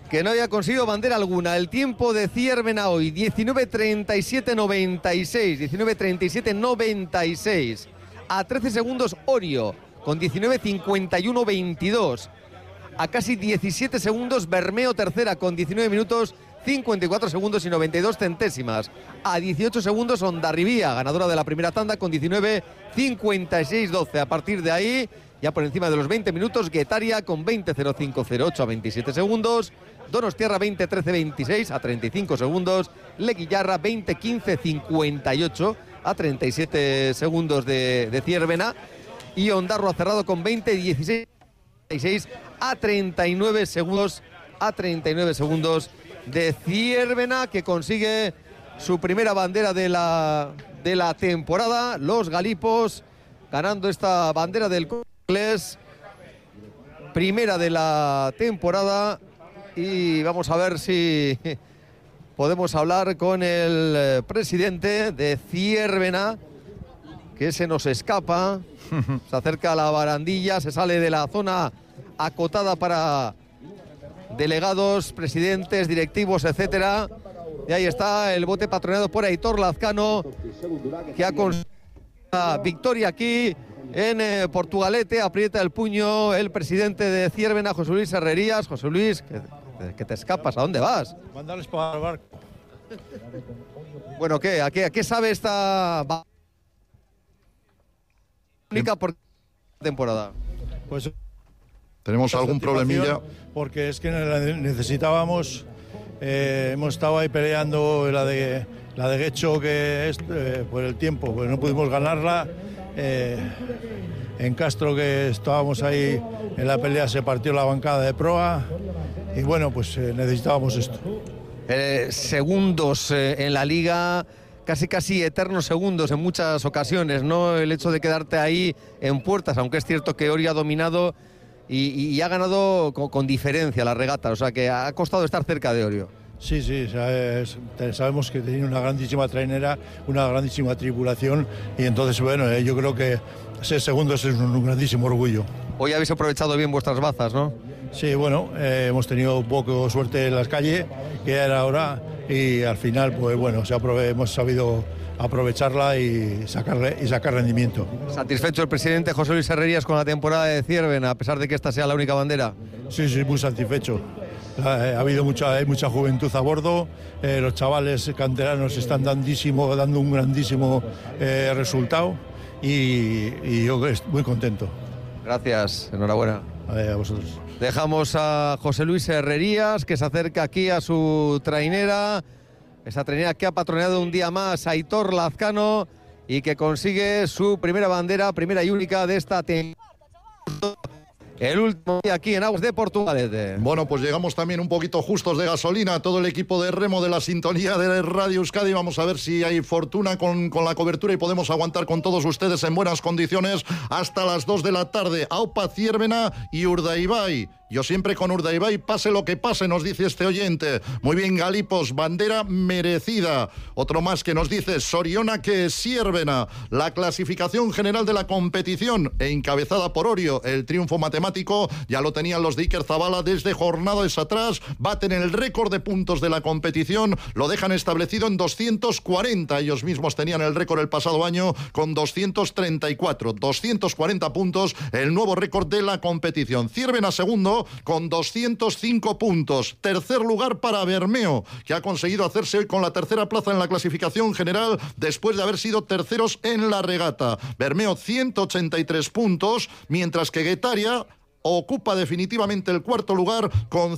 que no había conseguido bandera alguna. El tiempo de Ziérbena hoy, 19.37.96, 19.37.96. A 13 segundos Orio, con 19.51.22. A casi 17 segundos Bermeo tercera, con 19 minutos 54 segundos y 92 centésimas. A 18 segundos Hondarribía, ganadora de la primera tanda, con 19.56.12. A partir de ahí, ya por encima de los 20 minutos, Guetaria con 20.05.08 a 27 segundos. Donostiarra 20.13.26 a 35 segundos. Leguillarra 20.15.58 a 37 segundos de Ziérbena. Y Ondarroa cerrado con 20.16 a 39 segundos. A 39 segundos de Ziérbena, que consigue su primera bandera de la temporada. Los galipos ganando esta bandera del inglés, primera de la temporada. Y vamos a ver si podemos hablar con el presidente de Ziérbena, que se nos escapa. Se acerca a la barandilla, se sale de la zona acotada para delegados, presidentes, directivos, etcétera. Y ahí está el bote patrocinado por Aitor Lazcano, que ha conseguido la victoria aquí en Portugalete. Aprieta el puño el presidente de Ziérbena, José Luis Herrerías. José Luis, que te escapas, ¿a dónde vas? Mandarles para el barco. Bueno, ¿qué? ¿A qué sabe esta única por temporada? Pues tenemos algún problemilla. Porque es que necesitábamos, hemos estado ahí peleando la de Guecho, que es por el tiempo, pues no pudimos ganarla. En Castro, que estábamos ahí en la pelea, se partió la bancada de proa y bueno, pues necesitábamos esto. Segundos en la liga, casi eternos segundos en muchas ocasiones, ¿no? El hecho de quedarte ahí en puertas, aunque es cierto que Orio ha dominado y ha ganado con diferencia la regata, o sea que ha costado estar cerca de Orio. Sí, sabemos que tiene una grandísima trainera, una grandísima tripulación y entonces, bueno, yo creo que 6 segundos es un grandísimo orgullo. Hoy habéis aprovechado bien vuestras bazas, ¿no? Sí, bueno, hemos tenido un poco suerte en las calles, que ya era hora, y al final, pues bueno, hemos sabido aprovecharla y sacar rendimiento. ¿Satisfecho el presidente José Luis Herrerías con la temporada de Ziérbena, a pesar de que esta sea la única bandera? Sí, muy satisfecho. Ha habido hay mucha juventud a bordo, los chavales canteranos están dando un grandísimo resultado y yo estoy muy contento. Gracias, enhorabuena. A vosotros. Dejamos a José Luis Herrerías, que se acerca aquí a su trainera, esa trainera que ha patrocinado un día más a Aitor Lazcano y que consigue su primera bandera, primera y única de esta temporada. El último día aquí en aguas de Portugalete. Bueno, pues llegamos también un poquito justos de gasolina. Todo el equipo de remo de la sintonía de Radio Euskadi. Vamos a ver si hay fortuna con la cobertura y podemos aguantar con todos ustedes en buenas condiciones hasta las 2 de la tarde. Aupa, Ziérbena y Urdaibai. Yo siempre con Urdaibai, pase lo que pase, nos dice este oyente. Muy bien, Galipos, bandera merecida. Otro más que nos dice Soriona que Ziérbena. La clasificación general de la competición, encabezada por Orio, el triunfo matemático, ya lo tenían los de Iker Zabala desde jornadas atrás. Baten el récord de puntos de la competición, lo dejan establecido en 240. Ellos mismos tenían el récord el pasado año con 234. 240 puntos, el nuevo récord de la competición. Ziérbena segundo, con 205 puntos. Tercer lugar para Bermeo, que ha conseguido hacerse hoy con la tercera plaza en la clasificación general después de haber sido terceros en la regata. Bermeo 183 puntos, mientras que Guetaria ocupa definitivamente el cuarto lugar con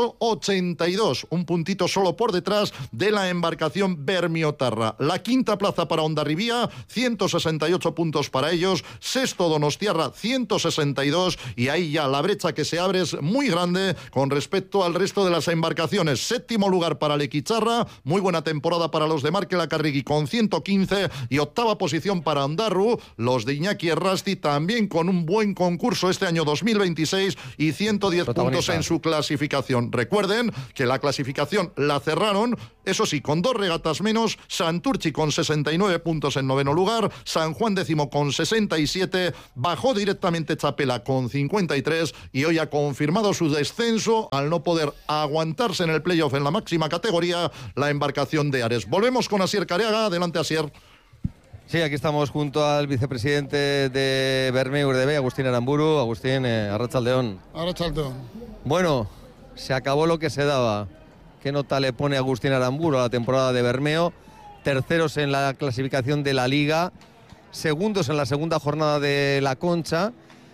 182, un puntito solo por detrás de la embarcación Bermiotarra. La quinta plaza para Hondarribía, 168 puntos para ellos, sexto Donostiarra, 162, y ahí ya la brecha que se abre es muy grande con respecto al resto de las embarcaciones. Séptimo lugar para Lequicharra, muy buena temporada para los de Marque Lacarregui con 115, y octava posición para Ondarru, los de Iñaki Errasti también con un buen concurso este año 2023 16 y 110 puntos en su clasificación. Recuerden que la clasificación la cerraron, eso sí, con 2 regatas menos, Santurchi con 69 puntos en 9º lugar, San Juan décimo con 67, bajó directamente Chapela con 53 y hoy ha confirmado su descenso al no poder aguantarse en el playoff en la máxima categoría la embarcación de Ares. Volvemos con Asier Careaga. Adelante, Asier. Sí, aquí estamos junto al vicepresidente de Bermeo Urdebe, Agustín Aramburu. Agustín, arratsaldeon. Arratsaldeon. Bueno, se acabó lo que se daba. ¿Qué nota le pone Agustín Aramburu a la temporada de Bermeo? Terceros en la clasificación de la Liga, segundos en la segunda jornada de la Concha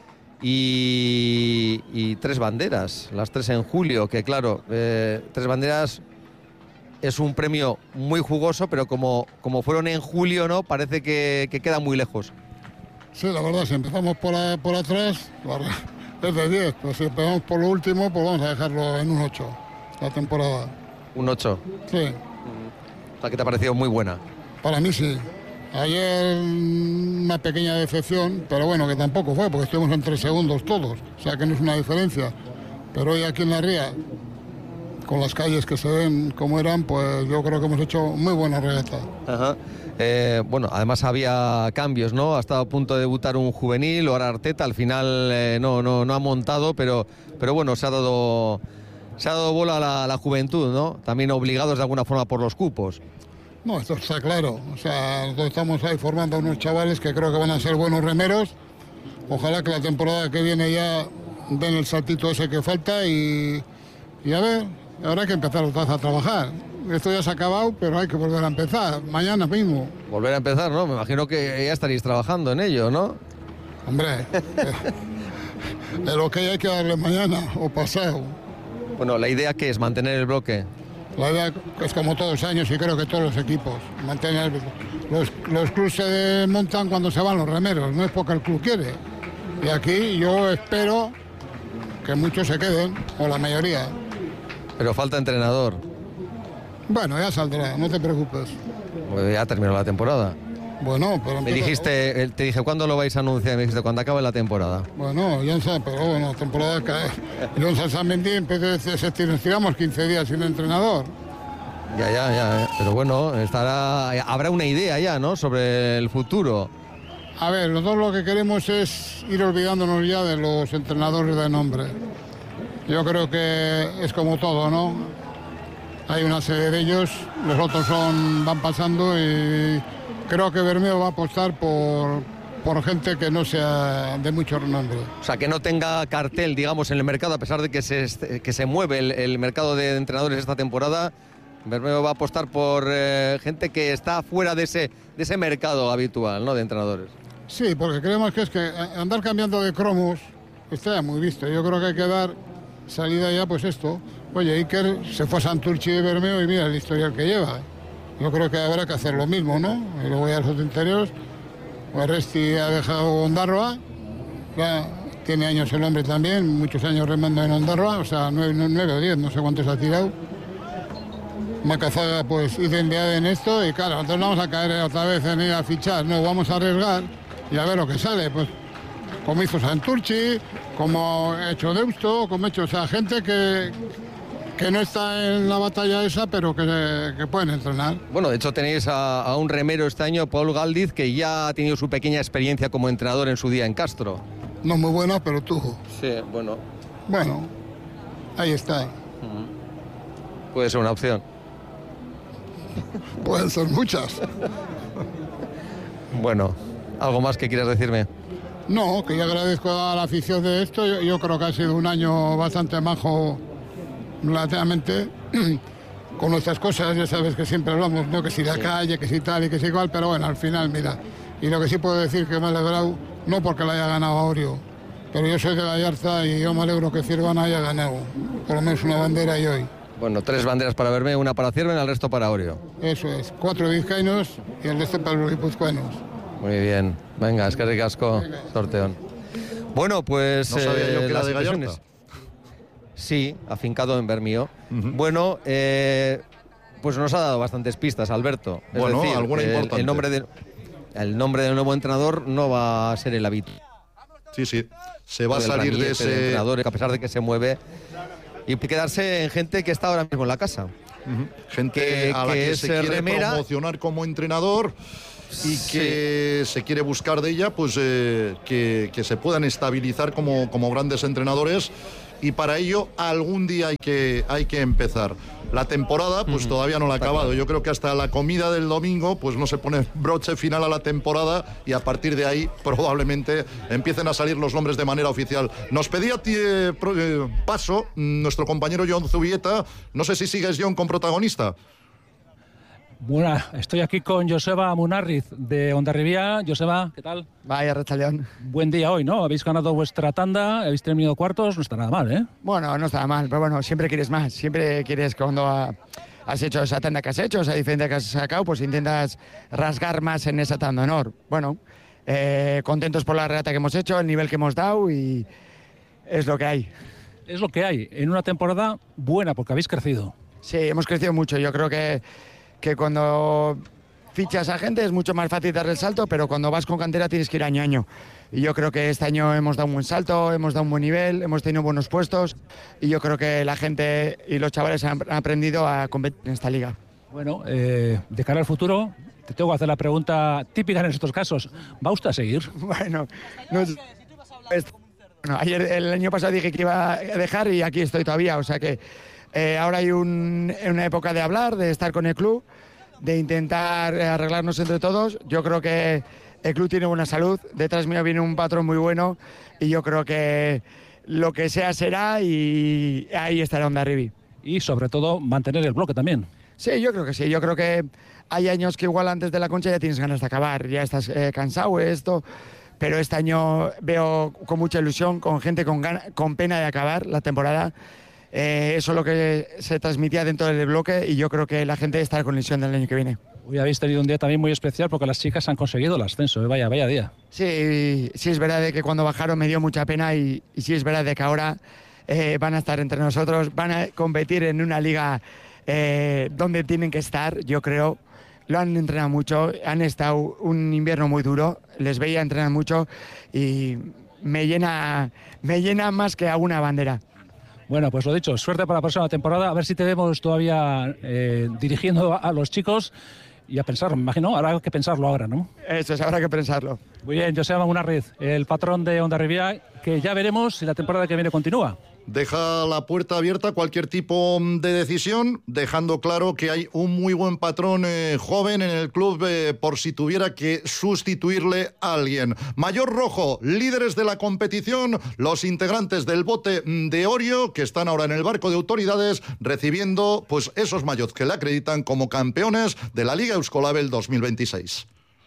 y 3 banderas, las 3 en julio, que claro, 3 banderas es un premio muy jugoso, pero como fueron en julio, ¿no? Parece que queda muy lejos. Sí, la verdad, si empezamos por atrás, es de 10, pero si empezamos por lo último, pues vamos a dejarlo en un 8, la temporada. ¿Un 8? Sí. O sea, que te ha parecido muy buena. Para mí sí. Ayer una pequeña decepción, pero bueno, que tampoco fue, porque estuvimos en 3 segundos todos, o sea que no es una diferencia. Pero hoy aquí en la Ría, con las calles que se ven como eran, pues yo creo que hemos hecho muy buena regata. Ajá. Bueno, además había cambios, ¿no? Ha estado a punto de debutar un juvenil, ahora Arteta, al final no ha montado, pero bueno, se ha dado bola a la juventud, ¿no? También obligados de alguna forma por los cupos. No, esto está claro. O sea, nosotros estamos ahí formando a unos chavales que creo que van a ser buenos remeros. Ojalá que la temporada que viene ya den el saltito ese que falta y a ver, ahora hay que empezar otra vez a trabajar. Esto ya se ha acabado, pero hay que volver a empezar, mañana mismo. Volver a empezar, ¿no? Me imagino que ya estaréis trabajando en ello, ¿no? Hombre, de lo que hay que darle mañana o pasado. Bueno, la idea que es mantener el bloque. La idea es como todos los años y creo que todos los equipos. Mantener los clubes se montan cuando se van los remeros, no es porque el club quiere. Y aquí yo espero que muchos se queden, o la mayoría. Pero falta entrenador. Bueno, ya saldrá, no te preocupes. Pues ya terminó la temporada. Bueno, pero... Te dije, ¿cuándo lo vais a anunciar? Me dijiste, cuando acabe la temporada. Bueno, ya sé, pero bueno, temporada cae. Johnson San Mendy tiramos 15 días sin entrenador. Ya. Pero bueno, habrá una idea ya, ¿no? Sobre el futuro. A ver, nosotros lo que queremos es ir olvidándonos ya de los entrenadores de nombre. Yo creo que es como todo, ¿no? Hay una serie de ellos, los otros van pasando y creo que Bermeo va a apostar por gente que no sea de mucho renombre. O sea, que no tenga cartel, digamos, en el mercado, a pesar de que se mueve el mercado de entrenadores esta temporada. Bermeo va a apostar por gente que está fuera de ese mercado habitual, ¿no? De entrenadores. Sí, porque creemos que es que andar cambiando de cromos está ya muy visto. Yo creo que hay que dar salida ya, pues esto. Oye, Iker se fue a Santurchi de Bermeo y mira el historial que lleva. Yo creo que habrá que hacer lo mismo, ¿no? Y luego ya los interiores. Resti ha dejado Ondarroa. Ya tiene años el hombre también, muchos años remando en Ondarroa, o sea, 9 o 10, no sé cuántos ha tirado. Macazaga, pues, hizo enviado en esto y claro, entonces vamos a caer otra vez en ir a fichar. No, vamos a arriesgar y a ver lo que sale. Pues, como hizo Santurchi, como ha hecho Deusto, como ha hecho, o sea, gente que no está en la batalla esa, pero que pueden entrenar. Bueno, de hecho tenéis a un remero este año, Paul Galdiz, que ya ha tenido su pequeña experiencia como entrenador en su día en Castro. No muy buena, pero tuvo. Sí, bueno. Bueno, ahí está. Puede ser una opción. Pueden ser muchas. Bueno, ¿algo más que quieras decirme? No, que yo agradezco a la afición de esto. Yo creo que ha sido un año bastante majo relativamente con nuestras cosas, ya sabes que siempre hablamos, ¿no? Que si la calle, que si tal y que si igual, pero bueno, al final, mira, y lo que sí puedo decir que me he alegrado, no porque la haya ganado Aureo, pero yo soy de Gallarta y yo me alegro que Ciervan haya ganado, por lo menos una bandera y hoy. Bueno, 3 banderas para Bermeo, una para Ciervan y el resto para Aureo. Eso es, 4 vizcaínos y el resto para los guipuzcoanos. Muy bien, venga, es que ricasco, sorteón. Bueno, pues... No sabía yo que era de Gallarta. Sí, afincado en Bermeo. Bueno, pues nos ha dado bastantes pistas, Alberto. Es bueno, decir, alguna importante. El nombre del nuevo entrenador no va a ser el habitual. Sí, se va a salir de ese entrenador, a pesar de que se mueve, y quedarse en gente que está ahora mismo en la casa. Gente a la que se quiere remera, promocionar como entrenador y que se quiere buscar de ella, pues que se puedan estabilizar como grandes entrenadores, y para ello algún día hay que empezar. La temporada pues todavía no la ha acabado. Yo creo que hasta la comida del domingo pues no se pone broche final a la temporada, y a partir de ahí probablemente empiecen a salir los nombres de manera oficial. Nos pedía paso nuestro compañero Jon Zubieta. No sé si sigues, Jon, con protagonista. Bueno, estoy aquí con Joseba Munarriz de Hondarribía. Joseba, ¿qué tal? Vaya, Rachaldeón. Buen día hoy, ¿no? Habéis ganado vuestra tanda, habéis terminado cuartos, no está nada mal, ¿eh? Bueno, no está mal, pero bueno, siempre quieres más. Siempre quieres, cuando has hecho esa tanda que has hecho, esa diferencia que has sacado, pues intentas rasgar más en esa tanda, ¿no? Bueno, contentos por la regata que hemos hecho, el nivel que hemos dado, y es lo que hay. Es lo que hay, en una temporada buena, porque habéis crecido. Sí, hemos crecido mucho. Yo creo que cuando fichas a gente es mucho más fácil darle el salto, pero cuando vas con cantera tienes que ir año a año. Y yo creo que este año hemos dado un buen salto, hemos dado un buen nivel, hemos tenido buenos puestos, y yo creo que la gente y los chavales han aprendido a competir en esta liga. Bueno, de cara al futuro, te tengo que hacer la pregunta típica en estos casos. ¿Va usted a seguir? Bueno, ayer, el año pasado dije que iba a dejar, y aquí estoy todavía, o sea que ahora hay una época de hablar, de estar con el club, de intentar arreglarnos entre todos. Yo creo que el club tiene buena salud, detrás mío viene un patrón muy bueno, y yo creo que lo que sea será, y ahí estará Hondarribia. Y sobre todo mantener el bloque también. Sí, yo creo que sí. Yo creo que hay años que igual antes de la Concha ya tienes ganas de acabar, ya estás cansado de esto, pero este año veo con mucha ilusión, con gente con pena de acabar la temporada. Eso es lo que se transmitía dentro del bloque, y yo creo que la gente estará con ilusión del año que viene. Hoy habéis tenido un día también muy especial, porque las chicas han conseguido el ascenso, vaya día. Sí, es verdad de que cuando bajaron me dio mucha pena, y sí es verdad de que ahora van a estar entre nosotros, van a competir en una liga donde tienen que estar, yo creo. Lo han entrenado mucho, han estado un invierno muy duro, les veía entrenar mucho, y me llena más que alguna bandera. Bueno, pues lo dicho, suerte para la próxima temporada, a ver si te vemos todavía dirigiendo a los chicos, y a pensar, me imagino, habrá que pensarlo ahora, ¿no? Eso es, habrá que pensarlo. Muy bien, Joseba Munarriz, el patrón de Hondarribia, que ya veremos si la temporada que viene continúa. Deja la puerta abierta a cualquier tipo de decisión, dejando claro que hay un muy buen patrón joven en el club, por si tuviera que sustituirle a alguien. Mayor Rojo, líderes de la competición, los integrantes del bote de Orio, que están ahora en el barco de autoridades recibiendo pues esos maillots que le acreditan como campeones de la Liga Euskolabel 2026.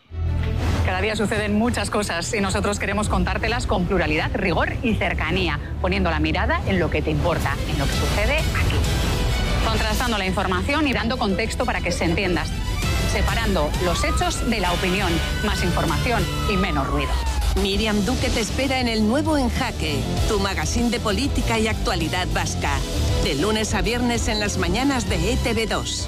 Cada día suceden muchas cosas, y nosotros queremos contártelas con pluralidad, rigor y cercanía, poniendo la mirada en lo que te importa, en lo que sucede aquí. Contrastando la información y dando contexto para que se entienda. Separando los hechos de la opinión. Más información y menos ruido. Miriam Duque te espera en el nuevo En Jaque, tu magazín de política y actualidad vasca. De lunes a viernes en las mañanas de ETV2.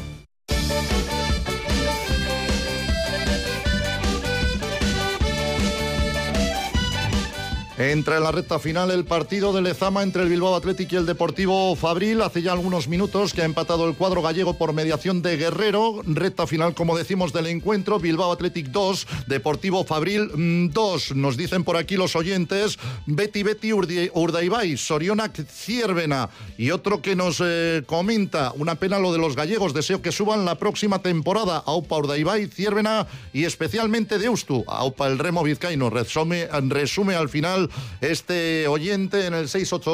Entra en la recta final el partido de Lezama entre el Bilbao Athletic y el Deportivo Fabril. Hace ya algunos minutos que ha empatado el cuadro gallego por mediación de Guerrero. Recta final, como decimos, del encuentro. Bilbao Athletic 2, Deportivo Fabril 2. Nos dicen por aquí los oyentes: Beti Urdaibai, Sorionak Ziervena. Y otro que nos comenta: una pena lo de los gallegos, deseo que suban la próxima temporada. Aupa Urdaibai, Ziervena y especialmente Deustu. Aupa el remo vizcaíno. Resume al final este oyente en el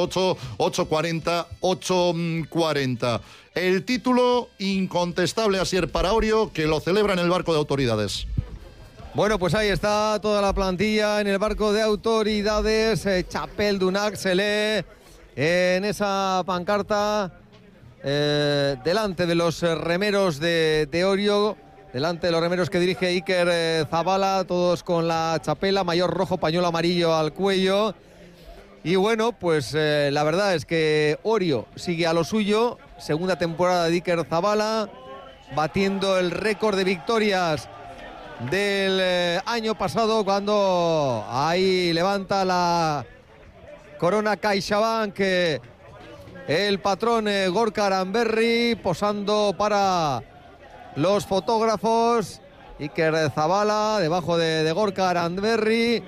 688-840-840. El título incontestable Asier para Orio, que lo celebra en el barco de autoridades. Bueno, pues ahí está toda la plantilla en el barco de autoridades. Chapel Dunac se lee en esa pancarta delante de los remeros de Orio. Delante de los remeros que dirige Iker Zabala, todos con la chapela, mayor rojo, pañuelo amarillo al cuello. Y bueno, pues la verdad es que Orio sigue a lo suyo. Segunda temporada de Iker Zabala, batiendo el récord de victorias del año pasado, cuando ahí levanta la corona CaixaBank, el patrón Gorka Aranberri, posando para los fotógrafos. Iker Zabala debajo de Gorka Aranberri,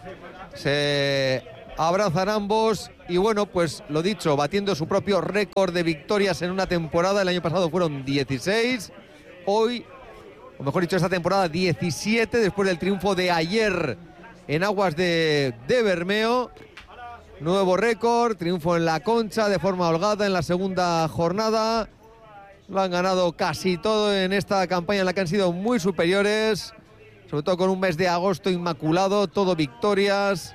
se abrazan ambos y bueno, pues lo dicho, batiendo su propio récord de victorias en una temporada. El año pasado fueron 16, hoy, o mejor dicho, esta temporada 17, después del triunfo de ayer en aguas de Bermeo. Nuevo récord, triunfo en La Concha de forma holgada en la segunda jornada. Lo han ganado casi todo en esta campaña en la que han sido muy superiores, sobre todo con un mes de agosto inmaculado, todo victorias.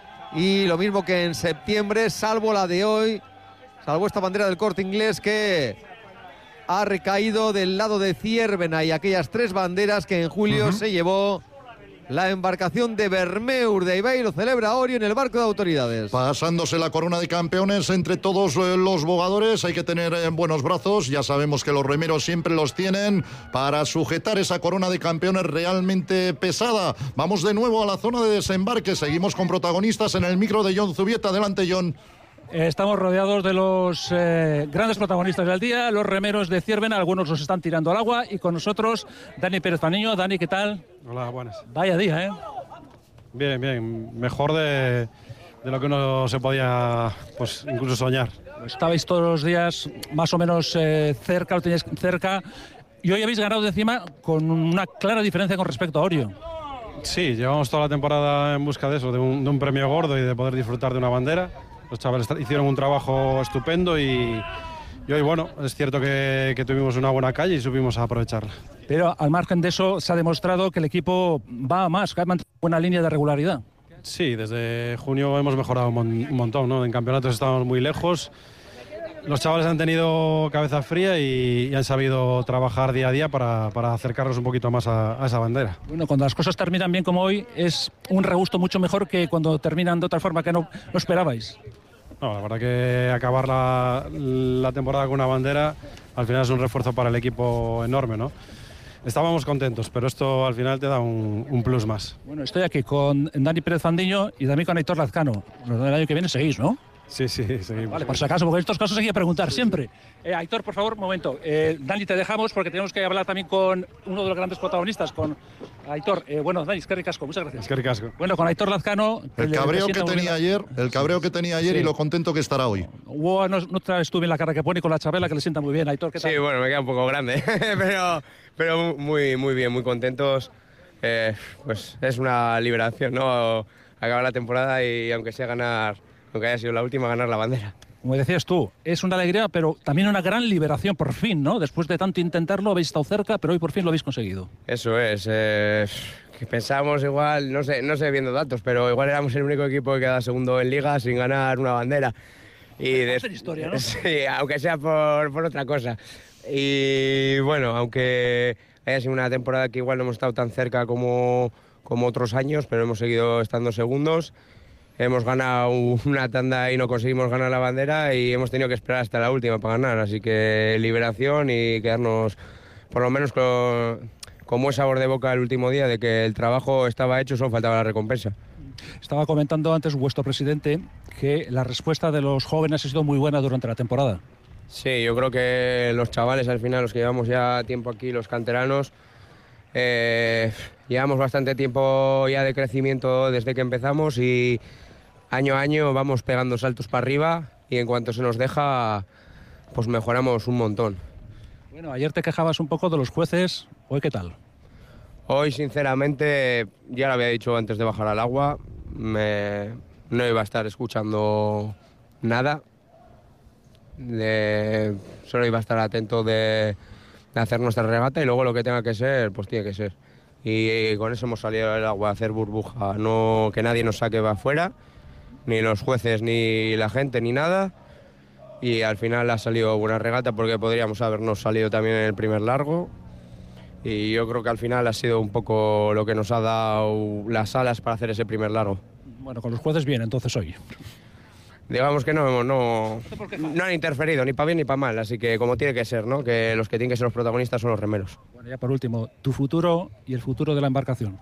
Y lo mismo que en septiembre, salvo la de hoy, salvo esta bandera del Corte Inglés que ha recaído del lado de Ciervena y aquellas 3 banderas que en julio se llevó la embarcación de Bermeur de Aibey. Lo celebra Orio en el barco de autoridades. Pasándose la corona de campeones entre todos los bogadores. Hay que tener buenos brazos. Ya sabemos que los remeros siempre los tienen para sujetar esa corona de campeones realmente pesada. Vamos de nuevo a la zona de desembarque. Seguimos con protagonistas en el micro de Jon Zubieta. Adelante, Jon. Estamos rodeados de los grandes protagonistas del día, los remeros de Ciervena. Algunos los están tirando al agua y con nosotros Dani Pérez Fandiño. Dani, ¿qué tal? Hola, buenas. Vaya día, ¿eh? Bien, bien. Mejor de lo que uno se podía, pues, incluso soñar. Estabais todos los días más o menos cerca, lo teníais cerca, y hoy habéis ganado de encima con una clara diferencia con respecto a Orio. Sí, llevamos toda la temporada en busca de eso, de un premio gordo y de poder disfrutar de una bandera. Los chavales hicieron un trabajo estupendo y hoy, bueno, es cierto que tuvimos una buena calle y supimos aprovecharla. Pero al margen de eso, se ha demostrado que el equipo va a más, que ha mantenido una línea de regularidad. Sí, desde junio hemos mejorado un montón, ¿no? En campeonatos estábamos muy lejos. Los chavales han tenido cabeza fría y han sabido trabajar día a día para acercarnos un poquito más a esa bandera. Bueno, cuando las cosas terminan bien como hoy, es un regusto mucho mejor que cuando terminan de otra forma que no esperabais. No, la verdad que acabar la temporada con una bandera al final es un refuerzo para el equipo enorme, ¿no? Estábamos contentos, pero esto al final te da un plus más. Bueno, estoy aquí con Dani Pérez Fandiño y también con Aitor Lazcano. Los del año que viene seguís, ¿no? Sí, seguimos. Vale, por si acaso, porque en estos casos hay que preguntar siempre. Aitor, por favor, un momento. Dani, te dejamos porque tenemos que hablar también con uno de los grandes protagonistos, con Aitor. Bueno, Dani, es que ricasco, muchas gracias. Es que ricasco. Bueno, con Aitor Lazcano. El cabreo que tenía ayer, sí. Y lo contento que estará hoy. No traes tú bien la cara que pone con la chabela, que le sienta muy bien. Aitor, ¿qué tal? Sí, bueno, me queda un poco grande, pero muy bien, muy contentos. Pues es una liberación, ¿no? Acabar la temporada y aunque sea ganar, aunque haya sido la última, ganar la bandera. Como decías tú, es una alegría, pero también una gran liberación por fin, ¿no? Después de tanto intentarlo, habéis estado cerca, pero hoy por fin lo habéis conseguido. Eso es. Que pensábamos igual, no sé viendo datos, pero igual éramos el único equipo que queda segundo en Liga sin ganar una bandera. Y historia, ¿no? Sí, aunque sea por otra cosa. Y bueno, aunque haya sido una temporada que igual no hemos estado tan cerca como otros años, pero hemos seguido estando segundos. Hemos ganado una tanda y no conseguimos ganar la bandera y hemos tenido que esperar hasta la última para ganar. Así que liberación y quedarnos por lo menos con buen sabor de boca el último día de que el trabajo estaba hecho, solo faltaba la recompensa. Estaba comentando antes vuestro presidente que la respuesta de los jóvenes ha sido muy buena durante la temporada. Sí, yo creo que los chavales al final, los que llevamos ya tiempo aquí, los canteranos, llevamos bastante tiempo ya de crecimiento desde que empezamos y año a año vamos pegando saltos para arriba y en cuanto se nos deja, pues mejoramos un montón. Bueno, ayer te quejabas un poco de los jueces, ¿hoy qué tal? Hoy, sinceramente, ya lo había dicho antes de bajar al agua, no iba a estar escuchando nada, solo iba a estar atento de hacer nuestra regata y luego lo que tenga que ser, pues tiene que ser. Y con eso hemos salido del agua a hacer burbuja, no que nadie nos saque afuera, ni los jueces, ni la gente, ni nada. Y al final ha salido buena regata porque podríamos habernos salido también en el primer largo. Y yo creo que al final ha sido un poco lo que nos ha dado las alas para hacer ese primer largo. Bueno, con los jueces bien, entonces hoy. digamos que no han interferido, ni para bien ni para mal, así que como tiene que ser, ¿no? Que los que tienen que ser los protagonistas son los remeros. Bueno, ya por último, tu futuro y el futuro de la embarcación.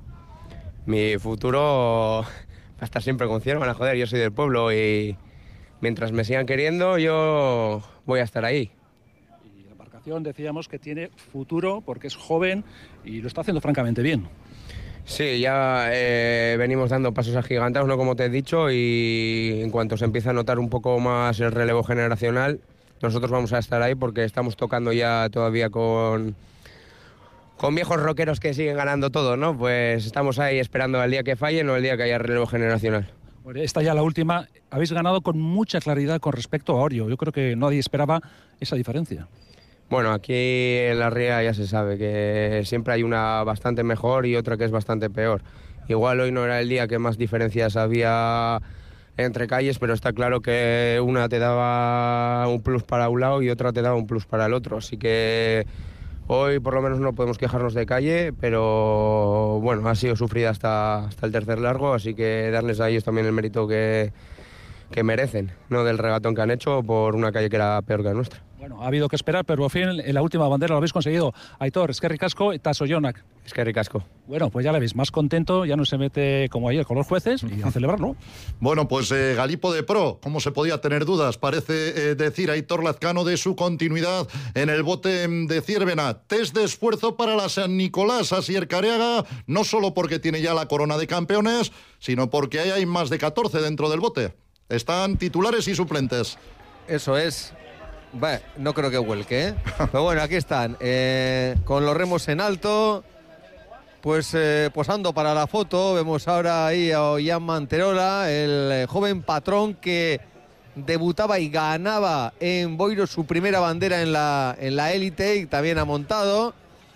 Mi futuro va a estar siempre con Ciervana, joder, yo soy del pueblo y mientras me sigan queriendo yo voy a estar ahí. Y la embarcación decíamos que tiene futuro porque es joven y lo está haciendo francamente bien. Sí, ya venimos dando pasos agigantados, ¿no? Como te he dicho, y en cuanto se empieza a notar un poco más el relevo generacional, nosotros vamos a estar ahí porque estamos tocando ya todavía con viejos rockeros que siguen ganando todo, ¿no? Pues estamos ahí esperando el día que fallen o el día que haya relevo generacional. Bueno, esta ya la última. Habéis ganado con mucha claridad con respecto a Orio. Yo creo que nadie esperaba esa diferencia. Bueno, aquí en la ría ya se sabe que siempre hay una bastante mejor y otra que es bastante peor. Igual hoy no era el día que más diferencias había entre calles, pero está claro que una te daba un plus para un lado y otra te daba un plus para el otro. Así que hoy por lo menos no podemos quejarnos de calle, pero bueno, ha sido sufrida hasta el tercer largo, así que darles a ellos también el mérito que merecen, ¿no? Del regatón que han hecho por una calle que era peor que la nuestra. Bueno, ha habido que esperar, pero al fin en la última bandera lo habéis conseguido. Aitor, eskerrik asko eta zorionak. Eskerrik asko. Bueno, pues ya le veis, más contento, ya no se mete como ayer con los jueces y a celebrarlo. Bueno, pues Galipo de Pro, ¿cómo se podía tener dudas? Parece decir Aitor Lazcano de su continuidad en el bote de Ciervena. Test de esfuerzo para la San Nicolás, Asier Careaga, no solo porque tiene ya la corona de campeones, sino porque ahí hay más de 14 dentro del bote. Están titulares y suplentes. Eso es. Bueno, no creo que vuelque, ¿eh? Pero bueno, aquí están, con los remos en alto, pues posando para la foto. Vemos ahora ahí a Ollán Manterola, el joven patrón que debutaba y ganaba en Boiro su primera bandera en la élite y también ha montado.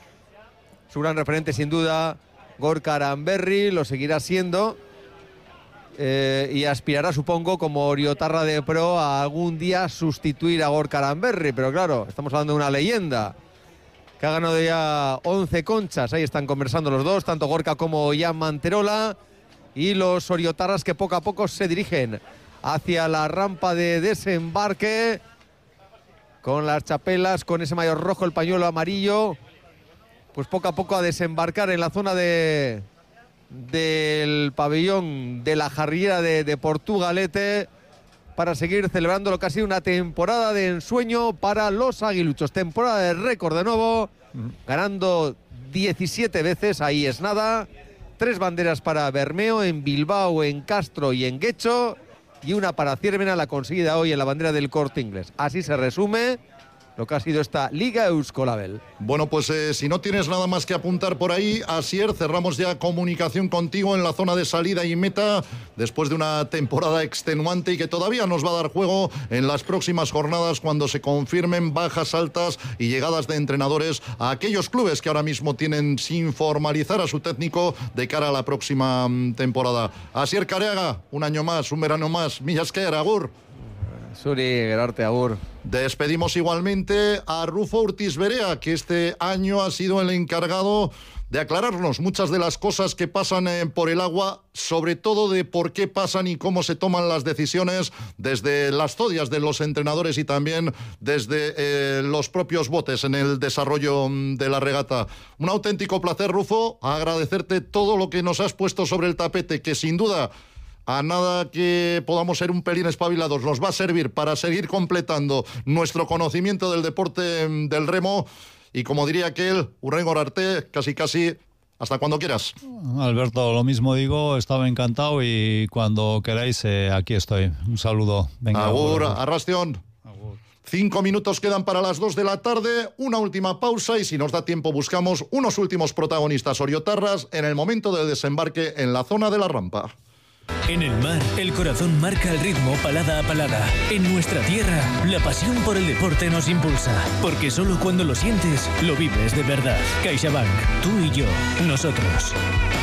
Su gran referente sin duda, Gorka Aranberri, lo seguirá siendo. Y aspirará, supongo, como Oriotarra de Pro a algún día sustituir a Gorka Aranberri, pero claro, estamos hablando de una leyenda que ha ganado ya 11 conchas. Ahí están conversando los dos, tanto Gorka como Ollán Manterola, y los oriotarras que poco a poco se dirigen hacia la rampa de desembarque con las chapelas, con ese maillot rojo, el pañuelo amarillo, pues poco a poco a desembarcar en la zona del pabellón de la Jarriera de Portugalete para seguir celebrando lo que ha sido una temporada de ensueño para los aguiluchos. Temporada de récord de nuevo, ganando 17 veces, ahí es nada. 3 banderas para Bermeo, en Bilbao, en Castro y en Guecho, y una para Ciervena, la conseguida hoy en la bandera del Corte Inglés. Así se resume lo que ha sido esta Liga Euskolabel. Bueno, pues si no tienes nada más que apuntar por ahí, Asier, cerramos ya comunicación contigo en la zona de salida y meta, después de una temporada extenuante y que todavía nos va a dar juego en las próximas jornadas cuando se confirmen bajas, altas y llegadas de entrenadores a aquellos clubes que ahora mismo tienen sin formalizar a su técnico de cara a la próxima temporada. Asier Careaga, un año más, un verano más. Mila esker, agur. Suri, Gerarte, agur. Despedimos igualmente a Rufo Urtiz Berea, que este año ha sido el encargado de aclararnos muchas de las cosas que pasan por el agua, sobre todo de por qué pasan y cómo se toman las decisiones desde las zodias de los entrenadores y también desde los propios botes en el desarrollo de la regata. Un auténtico placer, Rufo, agradecerte todo lo que nos has puesto sobre el tapete, que sin duda, a nada que podamos ser un pelín espabilados, nos va a servir para seguir completando nuestro conocimiento del deporte del remo. Y como diría aquel, hurrengo arte, casi, hasta cuando quieras. Alberto, lo mismo digo, estaba encantado y cuando queráis, aquí estoy. Un saludo. Venga, agur, arrastión. 5 minutos quedan para las 2 de la tarde, una última pausa y si nos da tiempo buscamos unos últimos protagonistas oriotarras en el momento del desembarque en la zona de la rampa. En el mar, el corazón marca el ritmo palada a palada. En nuestra tierra, la pasión por el deporte nos impulsa. Porque solo cuando lo sientes, lo vives de verdad. CaixaBank, tú y yo, nosotros.